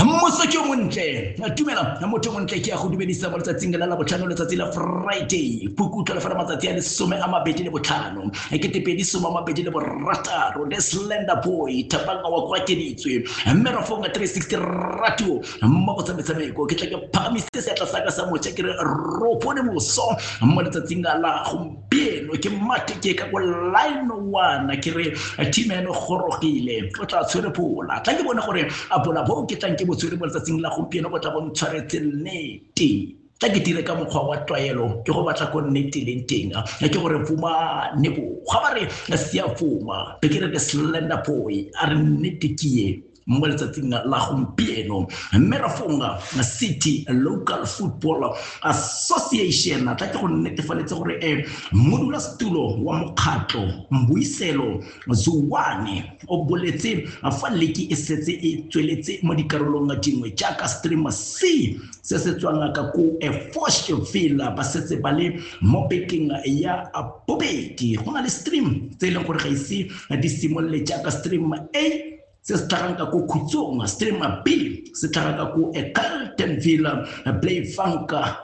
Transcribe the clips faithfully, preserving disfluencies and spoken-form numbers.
Mosotho montle tumela motho montle ke a go dumedisa mo letsatsing la la botlhano letsatsi la Friday pukutlo le fela matsatsi a le some a mabedi le botlhano e ke tepedi some a mabedi le borataro the slender boy tapanga wa kwa keditswe mmerafong three sixty radio mo go tsametseko ke tla ke phamisetsa setla sa ka sa mo tshekere ropone moso mo letsatsing la gompieno ke mate ke ka go line one ke re team eno gorogile o tla tshwere pola tla ke bona gore a pola bo ke tla ke botswere mo letsatsing la gompieno go tla bo ntshwaretse nnete tla ke dire ka mokgwa wa tlwaelo ke go batla go nnete le teng ke gore fuma nebo ga ba re sia fuma be ke re the slender boy a re nnete ke ye mo letsatsing la gompieno Merafonga City Local Football Association tla ke go netefaletse gore eh modula stulo wa mokgatlo Mbuiselo Zuwane o boletse fa leki e setse e tsweletse mo dikarolong dingwe jaaka stream C se se tswang ka ko e Foshville ba setse ba le mo bekeng ya bobedi go na le stream tse leng gore ga ise di simolle jaaka stream A se staranga ko Kutsonga stream B se staranga ko e Carltonville Play Funka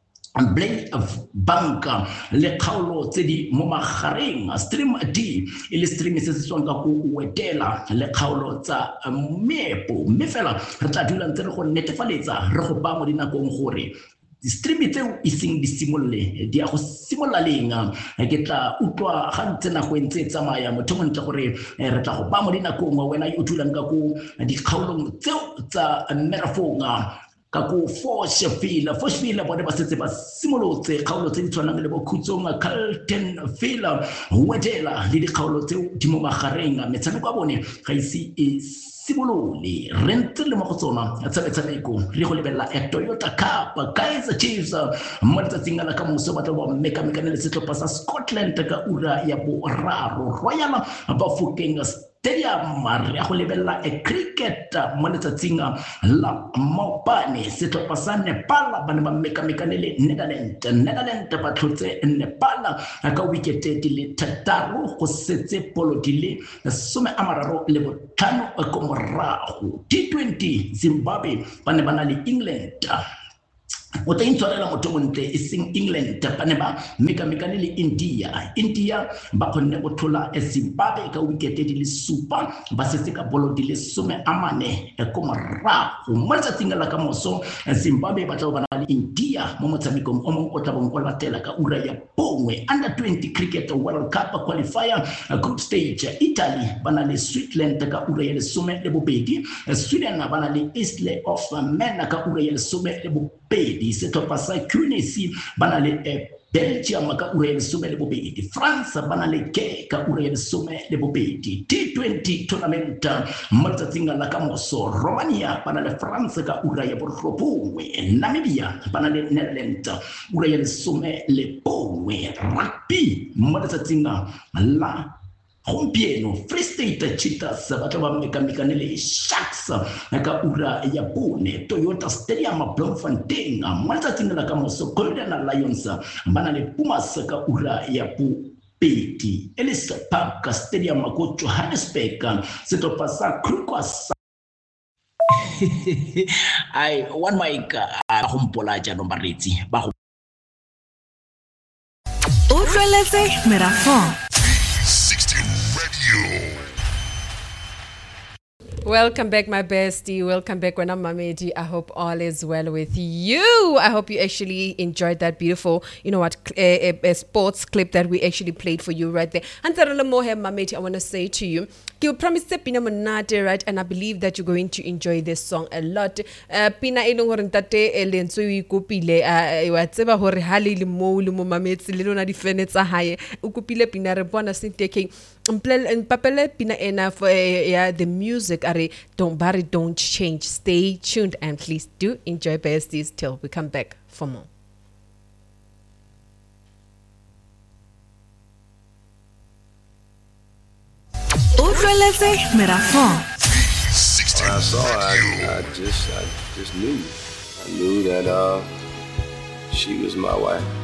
Play Banka le khaolo tse di mo magareng stream D ile stream se se tswang ka ko Wetela le khaolo tsa Mepo mme fela re tla dula ntse re go netefaletsa re go ba mo dinakong gore di stream tseo e seng di simolle di a go simolla lenga ke tla utlwa ga ntse na go ntse tsamaya motho mo ntse gore re tla go ba mo dinakong wa wena yo dulang ka ko di khaolong tseo tsa Merafonga ka ko Foshville Foshville bona ba setse ba simolotse khaolo tse di tshwanang le bo Kutsonga Carltonville Wetela le di khaolo tseo di mo magareng metshameko a bone ga ise e simolole rente le mo go tsona tshameko re go lebella e Toyota Cup Kaizer Chiefs mo letsatsing la ka moso ba tla ba meka meka le setlhopha sa Scotland ka ura ya bo raro Royal Bafokeng Stadium re go lebella e cricket mo letsatsing la Mopane setlhopha sa Nepal ba ne ba meka meka le Netherlands Netherlands ba tlhotse Nepal ka wicket di le thataro go setse polo di le some a mararo le botlhano ko morago T twenty Zimbabwe ba ne ba na le England o tla intshwarela motho montle e seng England ba ne ba meka meka le India India ba kgonne go thola Zimbabwe ka wicket di le super ba setse ka bolo di le some a mane ko morago mo letsatsing la ka moso Zimbabwe ba tla ba na le India mo motshamekong o mong o tla bong go latela ka ura ya bongwe under twenty cricket World Cup qualifier group stage Italy ba na le Switzerland ka ura ya lesome le bobedi Sweden ba na le Isle of Man ka ura ya lesome le bobedi setlhopha sa Tunisia ba na le Belgium ka ura ya lesome le bobedi France ba na le ke ka ura ya lesome le bobedi T twenty tournament mo letsatsing la ka moso Romania ba na le France ka ura ya borobongwe Namibia ba na le Netherlands ura ya lesome le bongwe rugby mo letsatsing la gompieno Free State Cheetahs ba tla ba meka meka le Sharks ka ura ya bone Toyota Stadium Bloemfontein mo letsatsing la ka moso Golden Lions ba na le Pumas ka ura ya bobedi Ellis Park Stadium ko Johannesburg setlhopha sa Kruger ai one mic a gompola ja no baretsi ba go o tleletse Merafong Welcome back, my bestie. Welcome back, Wena Mamedi. I hope all is well with you. I hope you actually enjoyed that beautiful, you know what, a, a, a sports clip that we actually played for you right there. And Mamedi, I want to say to you, you promised Pina Monate, right? And I believe that you're going to enjoy this song a lot. Pina eno gore ntate elentswe o ikopile a wa tseba hore ha le mo le mo mametsi le lona di fene tsa hae o kopile pina re bona se tekeng mplel papele pina ena for yeah, the music are don't bari don't change. Stay tuned and please do enjoy besties till we come back for more. When I saw her, I, I just, I just knew. I knew that uh, she was my wife.